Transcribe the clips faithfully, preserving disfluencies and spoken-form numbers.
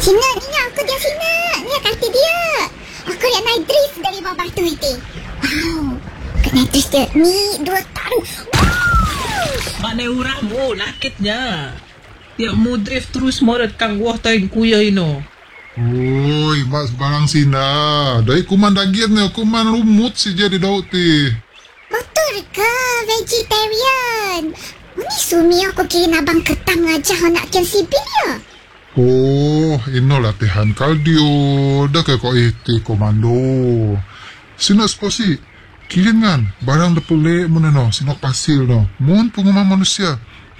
Sina, ni aku dia Sina. Ni kata dia. Aku lihat naik drift dari bawah batu itu. Wow. Kena drift dia. Ni dua taru. Wow. Mana orang mo, nakitnya. Ya mu drift terus morat kang wah taing kuya ino. Oi, mas barang Sina. Dari kuman daging ni, kuman lumut si jadi daun ti. Betul ke vegetarian? Ini sumi aku kira abang ketang aja nak kian sipil ya. Oh, ino latihan kardio. Dah ke kau iti komando. Sina sposi. Kirin kan, barang depule meneno, sinok pasil no. Mun pengumuman manusia.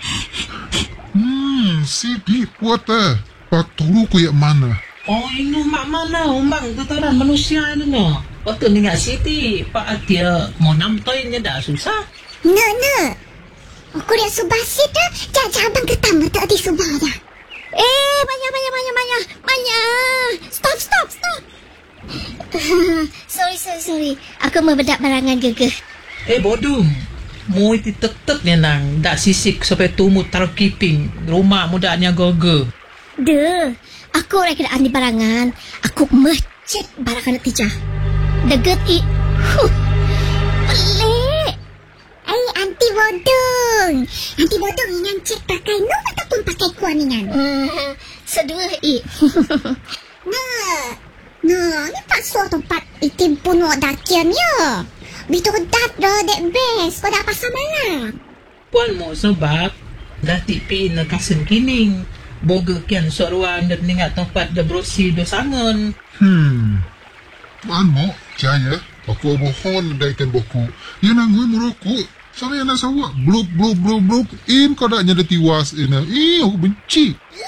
Hmm, si di puat eh. Pak tolu ku yak mana? Oh, ino mak mana umbang tataran manusia ino no. Waktu ni ngak siti, pak dia mau namtoinnya dah susah. No, no. Aku lihat subasit dah. Jangan abang ketang tak di subah dah. Eh, banyak, banyak, banyak, banyak. Banyak. Stop, stop, stop. sorry, sorry, sorry. Aku membedak barangan gegeh. Eh, bodoh. Mu itu tetap ni nang. Dak sisik sampai tumut taruh keeping. Rumah mudanya gogo. Duh. Aku orang kena andi barangan. Aku mecet barangan tijah. Deget i. Huh. Pelik. Eh, anti bodong. Anti bodong yang cek pakai no ataupun pakai kuaningan. Hmm, sedua i. No. No, ni tak suah tempat itim punuh dakian ya. Bitu dat dah dek best. Kau dah pasal mana? Puan mo sebab dah tipi na kasen kining. Boga kian soruan dan ningat tempat dah brosi do sangon. Hmm. Puan mo, jaya. Aku mohon dah ikan boku. Yang nangui merokok. Sama yang nak sawak. Blub, blub, blub, blub. In kau dah nyada tiwas. In, eh, aku benci.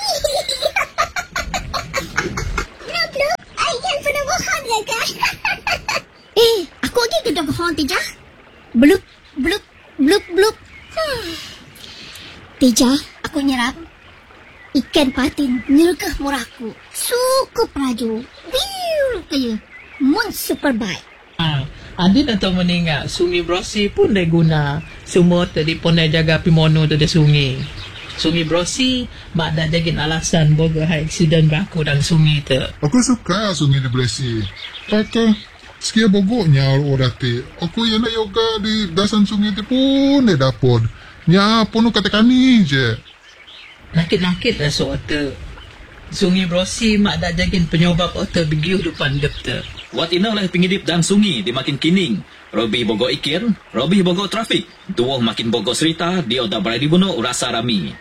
Blub, blub. Ayah pernah bohong ke kan? Eh, aku lagi kena bohong tijah. Blup, blup, blup, blup. Hmm. Tijah, aku nyerap. Ikan patin nyergah murahku. Sukup raju. Biu kaya. Mun super baik. Ah, adi nak tahu meninggal. Sungai Brosi pun dah guna. Semua tadi pun dah jaga pimono tu dah sungai. Sungai Brosi, mak dah jagin alasan boga hai aksiden berlaku dalam sungai tu. Aku suka sungai di Belesi. Kata, sekian bogoknya orang ti. Aku yang nak yoga di dasan sungai tu pun dah dapat. Ya, pun kata kami je. Nakit-nakit lah soal tu. Sungai Brosi, mak dah jagin penyobab otak begiu depan dep tu. Wat ina lah pengidip dan sungi di makin kining. Robi bogo ikir, Robi bogo trafik. Duoh makin bogo serita, dia dah berada di bunuh rasa rami.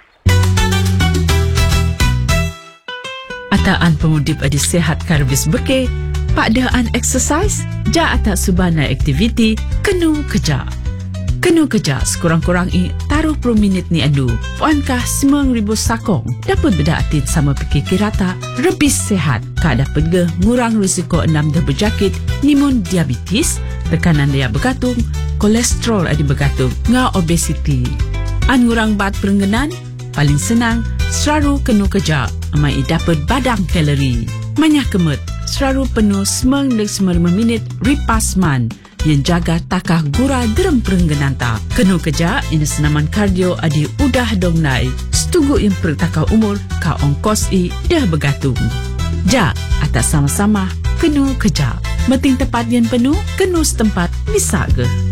Ataan pengudip adi sehat karbis beke, pakdaan exercise, ja atak subana aktiviti, kenu kerja. Kenu kerja sekurang-kurang i taruh puluh minit ni adu. Puankah sembilan ribu sakong dapat berdaatit sama pikir kirata lebih sehat. Kak dapat ge ngurang risiko enam dah berjakit, nimun diabetes, tekanan daya bergantung, kolesterol adi bergantung, ngah obesiti. An ngurang bat perengganan, paling senang, selalu kenu kerja, amai dapat badang kalori. Manyah kemut, selalu penuh sembilan dan sembilan minit ripas man. Yang jaga takah gura derem perengganan ta. Kenu kerja, ini senaman kardio adi udah dong nai. Setugu yang pertakah umur, ka ongkos i dah bergantung. Ja, atas sama-sama, kenu kerja. Meting tempat yang penuh, kenu setempat bisa ke?